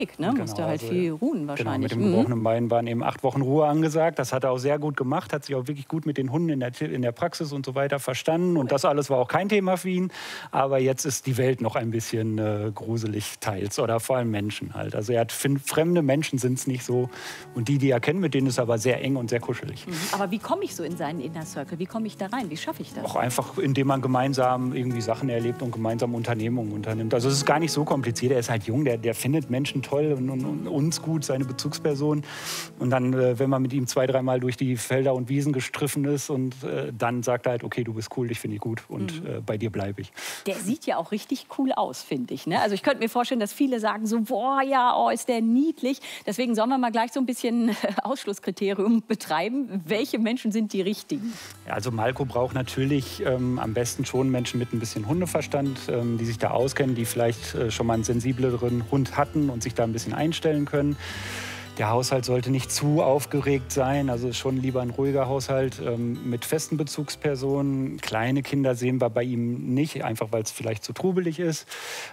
Ne? Musste halt viel ruhen wahrscheinlich. Genau, mit dem gebrochenen Bein waren eben 8 Wochen Ruhe angesagt. Das hat er auch sehr gut gemacht, hat sich auch wirklich gut mit den Hunden in der Praxis und so weiter verstanden. Und das alles war auch kein Thema für ihn. Aber jetzt ist die Welt noch ein bisschen gruselig teils oder vor allem Menschen halt. Also er hat fremde Menschen sind es nicht so. Und die er kennt, mit denen ist er aber sehr eng und sehr kuschelig. Aber wie komme ich so in seinen Inner Circle? Wie komme ich da rein? Wie schaffe ich das? Auch einfach, indem man gemeinsam irgendwie Sachen erlebt und gemeinsam Unternehmungen unternimmt. Also es ist gar nicht so kompliziert. Er ist halt jung, der findet Menschen toll und uns gut, seine Bezugsperson. Und dann, wenn man mit ihm 2-, 3 Mal durch die Felder und Wiesen gestriffen ist und dann sagt er halt, okay, du bist cool, ich finde dich gut und bei dir bleibe ich. Der sieht ja auch richtig cool aus, finde ich. Ne? Also ich könnte mir vorstellen, dass viele sagen so, boah, ja, oh, ist der niedlich. Deswegen sollen wir mal gleich so ein bisschen Ausschlusskriterium betreiben. Welche Menschen sind die richtigen? Ja, also Malko braucht natürlich am besten schon Menschen mit ein bisschen Hundeverstand, die sich da auskennen, die vielleicht schon mal einen sensibleren Hund hatten und sich da ein bisschen einstellen können. Der Haushalt sollte nicht zu aufgeregt sein, also schon lieber ein ruhiger Haushalt mit festen Bezugspersonen. Kleine Kinder sehen wir bei ihm nicht, einfach weil es vielleicht zu trubelig ist.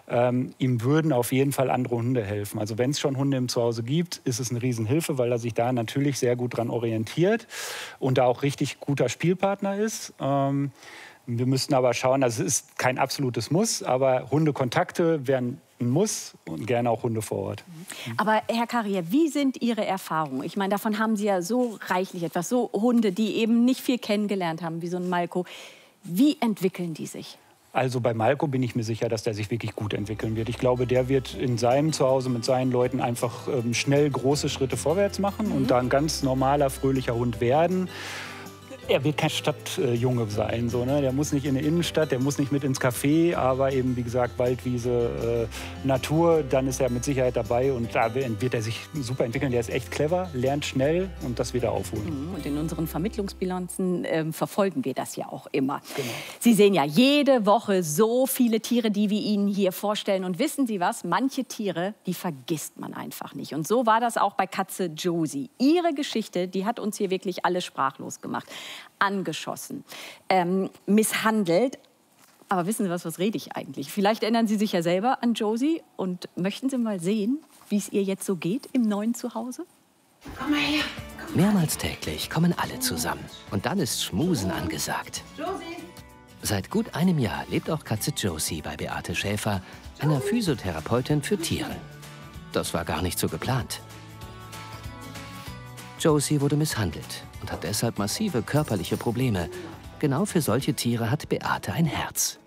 Ihm würden auf jeden Fall andere Hunde helfen. Also wenn es schon Hunde im Zuhause gibt, ist es eine Riesenhilfe, weil er sich da natürlich sehr gut dran orientiert und da auch richtig guter Spielpartner ist. Wir müssten aber schauen, also es ist kein absolutes Muss, aber Hundekontakte wären ein Muss und gerne auch Hunde vor Ort. Aber Herr Carrier, wie sind Ihre Erfahrungen? Ich meine, davon haben Sie ja so reichlich etwas, so Hunde, die eben nicht viel kennengelernt haben, wie so ein Malko. Wie entwickeln die sich? Also bei Malko bin ich mir sicher, dass der sich wirklich gut entwickeln wird. Ich glaube, der wird in seinem Zuhause mit seinen Leuten einfach schnell große Schritte vorwärts machen und da ein ganz normaler, fröhlicher Hund werden. Er wird kein Stadtjunge sein, so, ne? Der muss nicht in die Innenstadt, der muss nicht mit ins Café, aber eben, wie gesagt, Waldwiese, Natur, dann ist er mit Sicherheit dabei und da wird er sich super entwickeln. Der ist echt clever, lernt schnell und das wird er aufholen. Und in unseren Vermittlungsbilanzen verfolgen wir das ja auch immer. Genau. Sie sehen ja jede Woche so viele Tiere, die wir Ihnen hier vorstellen. Und wissen Sie was? Manche Tiere, die vergisst man einfach nicht. Und so war das auch bei Katze Josie. Ihre Geschichte, die hat uns hier wirklich alle sprachlos gemacht. Angeschossen, misshandelt. Aber wissen Sie was rede ich eigentlich? Vielleicht erinnern Sie sich ja selber an Josie und möchten Sie mal sehen, wie es ihr jetzt so geht im neuen Zuhause? Komm mal her. Mehrmals täglich kommen alle zusammen. Und dann ist Schmusen angesagt. Josie. Seit gut einem Jahr lebt auch Katze Josie bei Beate Schäfer, einer Physiotherapeutin für Tiere. Das war gar nicht so geplant. Josie wurde misshandelt und hat deshalb massive körperliche Probleme. Genau für solche Tiere hat Beate ein Herz.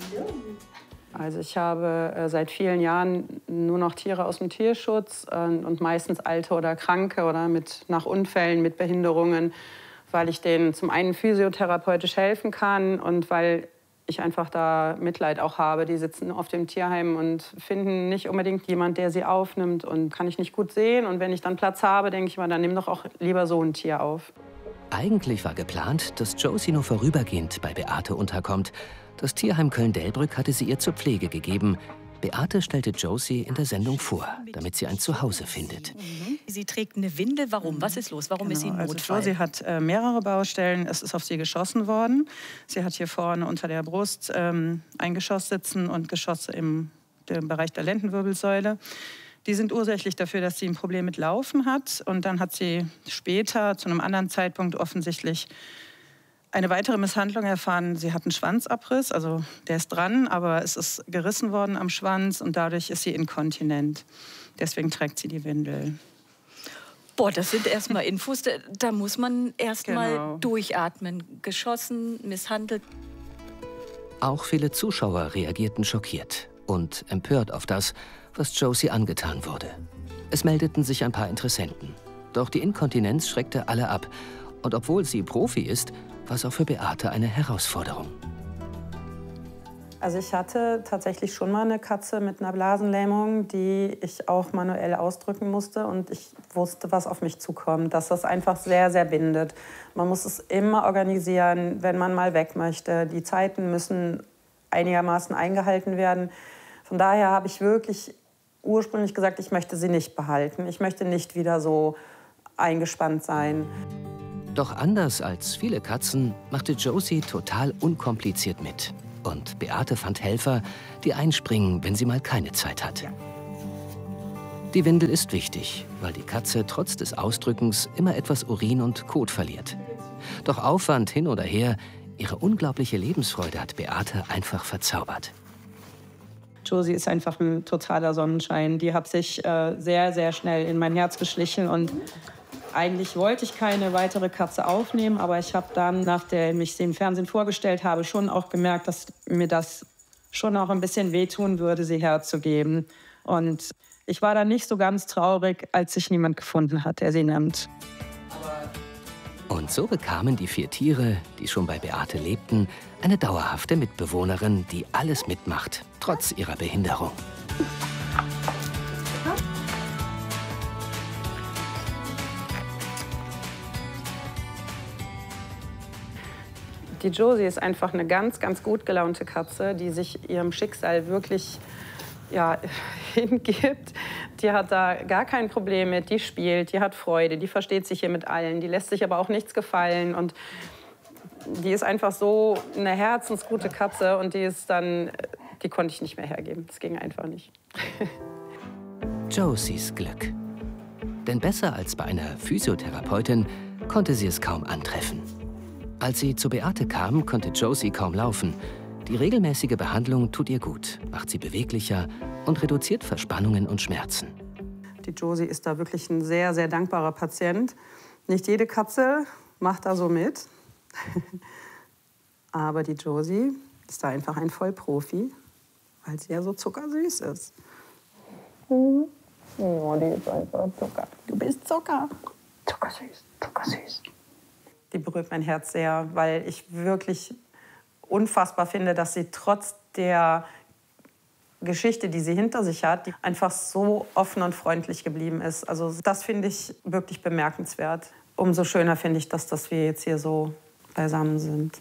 Also ich habe seit vielen Jahren nur noch Tiere aus dem Tierschutz und meistens alte oder kranke oder nach Unfällen, mit Behinderungen, weil ich denen zum einen physiotherapeutisch helfen kann und weil ich einfach da Mitleid auch habe. Die sitzen auf dem Tierheim und finden nicht unbedingt jemand, der sie aufnimmt und kann ich nicht gut sehen. Und wenn ich dann Platz habe, denke ich mal, dann nimm doch auch lieber so ein Tier auf. Eigentlich war geplant, dass Josie nur vorübergehend bei Beate unterkommt. Das Tierheim Köln-Delbrück hatte sie ihr zur Pflege gegeben. Beate stellte Josie in der Sendung vor, damit sie ein Zuhause findet. Sie trägt eine Windel. Warum? Was ist los? Warum ist sie im Notfall? Also Josie hat mehrere Baustellen. Es ist auf sie geschossen worden. Sie hat hier vorne unter der Brust ein Geschoss sitzen und Geschosse im Bereich der Lendenwirbelsäule. Die sind ursächlich dafür, dass sie ein Problem mit Laufen hat. Und dann hat sie später, zu einem anderen Zeitpunkt offensichtlich, eine weitere Misshandlung erfahren. Sie hat einen Schwanzabriss, also der ist dran, aber es ist gerissen worden am Schwanz und dadurch ist sie inkontinent. Deswegen trägt sie die Windel. Boah, das sind erstmal Infos, da muss man erstmal durchatmen. Geschossen, misshandelt. Auch viele Zuschauer reagierten schockiert und empört auf das, was Josie angetan wurde. Es meldeten sich ein paar Interessenten. Doch die Inkontinenz schreckte alle ab. Und obwohl sie Profi ist, war es auch für Beate eine Herausforderung. Also ich hatte tatsächlich schon mal eine Katze mit einer Blasenlähmung, die ich auch manuell ausdrücken musste. Und ich wusste, was auf mich zukommt, dass das einfach sehr, sehr bindet. Man muss es immer organisieren, wenn man mal weg möchte. Die Zeiten müssen einigermaßen eingehalten werden. Von daher habe ich wirklich ursprünglich gesagt, ich möchte sie nicht behalten. Ich möchte nicht wieder so eingespannt sein. Doch anders als viele Katzen machte Josie total unkompliziert mit. Und Beate fand Helfer, die einspringen, wenn sie mal keine Zeit hat. Die Windel ist wichtig, weil die Katze trotz des Ausdrückens immer etwas Urin und Kot verliert. Doch Aufwand hin oder her, ihre unglaubliche Lebensfreude hat Beate einfach verzaubert. Josie ist einfach ein totaler Sonnenschein. Die hat sich sehr, sehr schnell in mein Herz geschlichen. Und eigentlich wollte ich keine weitere Katze aufnehmen. Aber ich habe dann, nachdem ich sie im Fernsehen vorgestellt habe, schon auch gemerkt, dass mir das schon auch ein bisschen wehtun würde, sie herzugeben. Und ich war dann nicht so ganz traurig, als sich niemand gefunden hat, der sie nimmt. Und so bekamen die 4 Tiere, die schon bei Beate lebten, eine dauerhafte Mitbewohnerin, die alles mitmacht, trotz ihrer Behinderung. Die Josie ist einfach eine ganz, ganz gut gelaunte Katze, die sich ihrem Schicksal wirklich hingibt. Die hat da gar kein Problem mit, die spielt, die hat Freude, die versteht sich hier mit allen, die lässt sich aber auch nichts gefallen und die ist einfach so eine herzensgute Katze und die konnte ich nicht mehr hergeben. Das ging einfach nicht. Josies Glück. Denn besser als bei einer Physiotherapeutin konnte sie es kaum antreffen. Als sie zu Beate kam, konnte Josie kaum laufen. Die regelmäßige Behandlung tut ihr gut, macht sie beweglicher und reduziert Verspannungen und Schmerzen. Die Josie ist da wirklich ein sehr, sehr dankbarer Patient. Nicht jede Katze macht da so mit. Aber die Josie ist da einfach ein Vollprofi, weil sie ja so zuckersüß ist. Oh, die ist einfach Zucker. Du bist Zucker. Zuckersüß, zuckersüß. Die berührt mein Herz sehr, weil ich wirklich unfassbar finde, dass sie trotz der Geschichte, die sie hinter sich hat, einfach so offen und freundlich geblieben ist. Also das finde ich wirklich bemerkenswert. Umso schöner finde ich, dass wir jetzt hier so beisammen sind.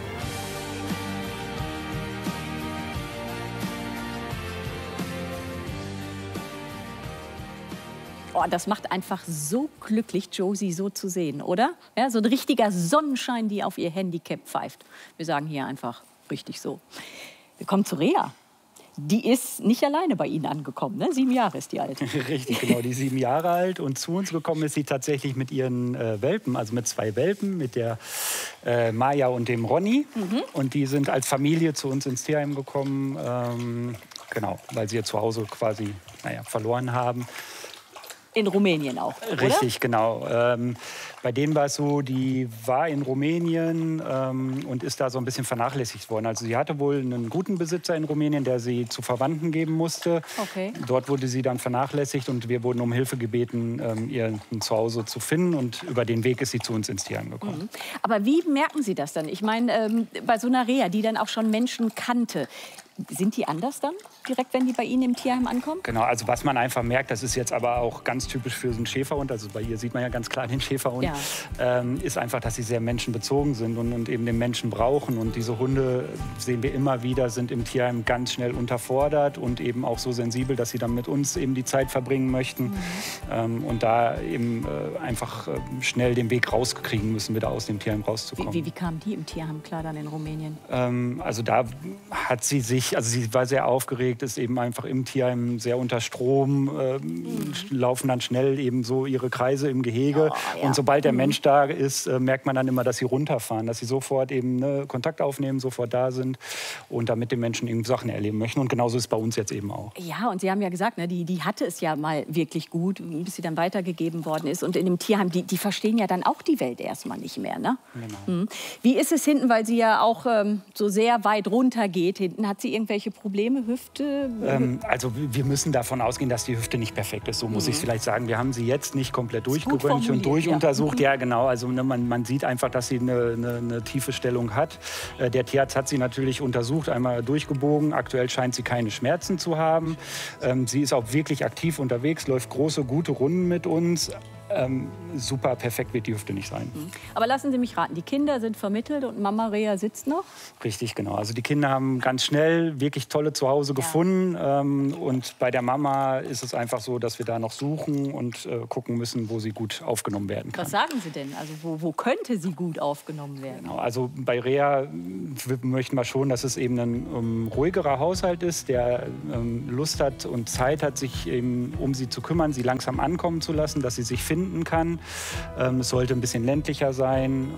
Oh, das macht einfach so glücklich, Josie so zu sehen, oder? Ja, so ein richtiger Sonnenschein, die auf ihr Handicap pfeift. Wir sagen hier einfach richtig so. Wir kommen zu Rea. Die ist nicht alleine bei Ihnen angekommen, ne? 7 Jahre ist die alt. Richtig, genau, die ist 7 Jahre alt. Und zu uns gekommen ist sie tatsächlich mit ihren Welpen, also mit 2 Welpen, mit der Maya und dem Ronny. Und die sind als Familie zu uns ins Tierheim gekommen, genau, weil sie ihr Zuhause quasi verloren haben. In Rumänien auch, oder? Richtig, genau. Bei denen war es so, die war in Rumänien und ist da so ein bisschen vernachlässigt worden. Also sie hatte wohl einen guten Besitzer in Rumänien, der sie zu Verwandten geben musste. Okay. Dort wurde sie dann vernachlässigt und wir wurden um Hilfe gebeten, ihr ein Zuhause zu finden. Und über den Weg ist sie zu uns ins Tierheim gekommen. Aber wie merken Sie das dann? Ich meine, bei so einer Rea, die dann auch schon Menschen kannte, sind die anders dann, direkt, wenn die bei Ihnen im Tierheim ankommen? Genau, also was man einfach merkt, das ist jetzt aber auch ganz typisch für so einen Schäferhund, also bei ihr sieht man ja ganz klar den Schäferhund, ist einfach, dass sie sehr menschenbezogen sind und eben den Menschen brauchen. Und diese Hunde, sehen wir immer wieder, sind im Tierheim ganz schnell unterfordert und eben auch so sensibel, dass sie dann mit uns eben die Zeit verbringen möchten und da eben einfach schnell den Weg rauskriegen müssen, wieder aus dem Tierheim rauszukommen. Wie kamen die im Tierheim klar dann in Rumänien? Also da hat sie sich, also sie war sehr aufgeregt, ist eben einfach im Tierheim sehr unter Strom, laufen dann schnell eben so ihre Kreise im Gehege. Und sobald der Mensch da ist, merkt man dann immer, dass sie runterfahren, dass sie sofort eben Kontakt aufnehmen, sofort da sind und da mit den Menschen eben Sachen erleben möchten. Und genauso ist es bei uns jetzt eben auch. Ja, und Sie haben ja gesagt, ne, die hatte es ja mal wirklich gut, bis sie dann weitergegeben worden ist. Und in dem Tierheim, die verstehen ja dann auch die Welt erstmal nicht mehr, ne? Genau. Wie ist es hinten, weil sie ja auch so sehr weit runter geht hinten? Hat sie irgendwelche Probleme, Hüfte? Also wir müssen davon ausgehen, dass die Hüfte nicht perfekt ist. So muss ich es vielleicht sagen. Wir haben sie jetzt nicht komplett durchgeröntgt und durchuntersucht. Ja, genau. Also man sieht einfach, dass sie eine tiefe Stellung hat. Der Tierarzt hat sie natürlich untersucht, einmal durchgebogen. Aktuell scheint sie keine Schmerzen zu haben. Sie ist auch wirklich aktiv unterwegs, läuft große, gute Runden mit uns. super perfekt wird die Hüfte nicht sein. Aber lassen Sie mich raten, die Kinder sind vermittelt und Mama Rea sitzt noch? Richtig, genau. Also die Kinder haben ganz schnell wirklich tolle Zuhause gefunden. Und bei der Mama ist es einfach so, dass wir da noch suchen und gucken müssen, wo sie gut aufgenommen werden kann. Was sagen Sie denn? Also wo könnte sie gut aufgenommen werden? Genau, also bei Rea möchten wir schon, dass es eben ein ruhigerer Haushalt ist, der Lust hat und Zeit hat, sich eben um sie zu kümmern, sie langsam ankommen zu lassen, dass sie sich finden kann. Es sollte ein bisschen ländlicher sein.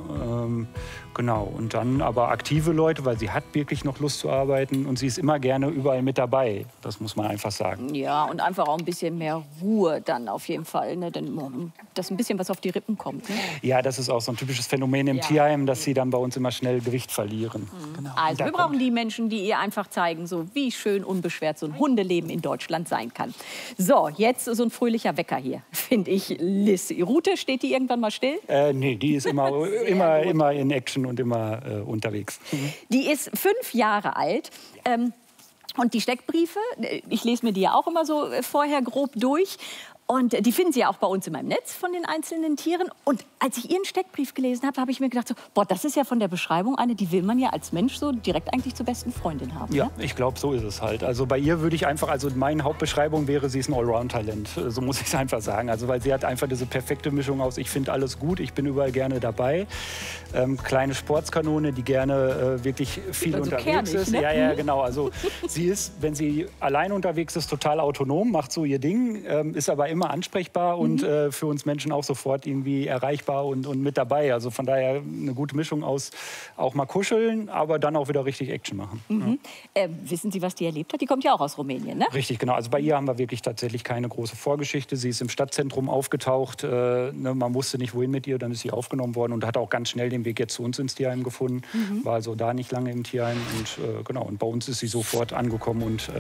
Genau, und dann aber aktive Leute, weil sie hat wirklich noch Lust zu arbeiten und sie ist immer gerne überall mit dabei. Das muss man einfach sagen. Ja, und einfach auch ein bisschen mehr Ruhe dann auf jeden Fall, ne? Denn, dass ein bisschen was auf die Rippen kommt. Ne? Ja, das ist auch so ein typisches Phänomen im Tierheim, dass sie dann bei uns immer schnell Gewicht verlieren. Genau. Also wir brauchen die Menschen, die ihr einfach zeigen, so wie schön unbeschwert so ein Hundeleben in Deutschland sein kann. So, jetzt so ein fröhlicher Wecker hier, finde ich. Liz, Rute, steht die irgendwann mal still? Nee, die ist immer in Action und immer unterwegs. Die ist 5 Jahre alt. Und die Steckbriefe, ich lese mir die ja auch immer so vorher grob durch. Und die finden Sie ja auch bei uns in meinem Netz von den einzelnen Tieren. Und als ich Ihren Steckbrief gelesen habe, habe ich mir gedacht, so, boah, das ist ja von der Beschreibung eine, die will man ja als Mensch so direkt eigentlich zur besten Freundin haben. Ja, ne? Ich glaube, so ist es halt. Also bei ihr würde ich einfach, also meine Hauptbeschreibung wäre, sie ist ein Allround-Talent. So muss ich es einfach sagen. Also weil sie hat einfach diese perfekte Mischung aus, ich finde alles gut, ich bin überall gerne dabei. Kleine Sportskanone, die gerne wirklich viel also unterwegs kernig, ist. Ne? Ja, genau. Also sie ist, wenn sie allein unterwegs ist, total autonom, macht so ihr Ding, ist aber immer ansprechbar und für uns Menschen auch sofort irgendwie erreichbar und mit dabei. Also von daher eine gute Mischung aus auch mal kuscheln, aber dann auch wieder richtig Action machen. Ja. Wissen Sie, was die erlebt hat? Die kommt ja auch aus Rumänien, ne? Richtig, genau. Also bei ihr haben wir wirklich tatsächlich keine große Vorgeschichte. Sie ist im Stadtzentrum aufgetaucht. Man wusste nicht, wohin mit ihr. Dann ist sie aufgenommen worden und hat auch ganz schnell den Weg jetzt zu uns ins Tierheim gefunden. War also da nicht lange im Tierheim. Und, genau, und bei uns ist sie sofort angekommen und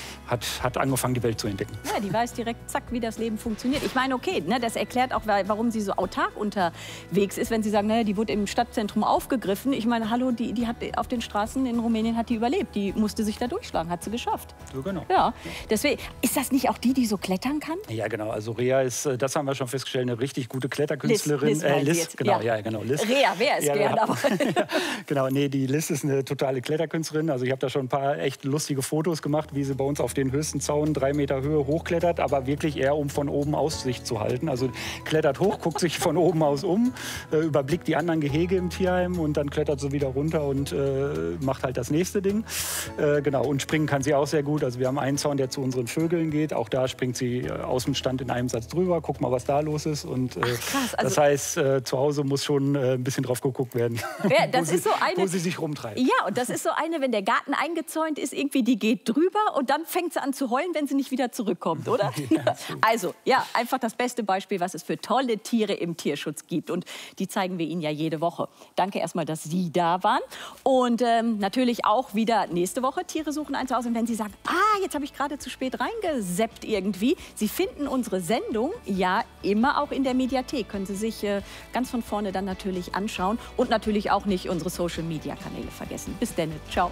hat angefangen, die Welt zu entdecken. Ja, die weiß direkt, zack, wie das Leben funktioniert. Ich meine, okay, ne, das erklärt auch, warum sie so autark unterwegs ist, wenn Sie sagen, naja, die wurde im Stadtzentrum aufgegriffen. Ich meine, hallo, die hat auf den Straßen in Rumänien hat die überlebt. Die musste sich da durchschlagen, hat sie geschafft. So, genau. Ja, deswegen, ist das nicht auch die so klettern kann? Ja, genau. Also Rea ist, das haben wir schon festgestellt, eine richtig gute Kletterkünstlerin. Liz, genau, ja. Ja, genau. Liz. Rea, wer ist gern, aber... Genau, nee, die Liz ist eine totale Kletterkünstlerin. Also ich habe da schon ein paar echt lustige Fotos gemacht, wie sie bei uns auf den höchsten Zaun 3 Meter Höhe hochklettert, aber wirklich eher, um von oben Aussicht zu halten. Also klettert hoch, guckt sich von oben aus um, überblickt die anderen Gehege im Tierheim und dann klettert sie wieder runter und macht halt das nächste Ding. Genau, und springen kann sie auch sehr gut. Also wir haben einen Zaun, der zu unseren Vögeln geht. Auch da springt sie aus dem Stand in einem Satz drüber. Guck mal, was da los ist. Und krass, also das heißt, zu Hause muss schon ein bisschen drauf geguckt werden, ja, das ist so eine, wo sie sich rumtreibt. Ja, und das ist so eine, wenn der Garten eingezäunt ist, irgendwie die geht drüber und dann fängt sie an zu heulen, wenn sie nicht wieder zurückkommt, oder? Ja, also, ja, einfach das beste Beispiel, was es für tolle Tiere im Tierschutz gibt. Und die zeigen wir Ihnen ja jede Woche. Danke erstmal, dass Sie da waren. Und natürlich auch wieder nächste Woche Tiere suchen ein Zuhause. Und wenn Sie sagen, jetzt habe ich gerade zu spät reingeseppt irgendwie. Sie finden unsere Sendung ja immer auch in der Mediathek. Können Sie sich ganz von vorne dann natürlich anschauen. Und natürlich auch nicht unsere Social-Media-Kanäle vergessen. Bis dann. Ciao.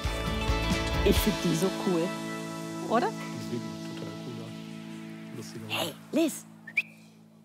Ich finde die so cool. Oder? Das ist wirklich total cool. Hey, Liz.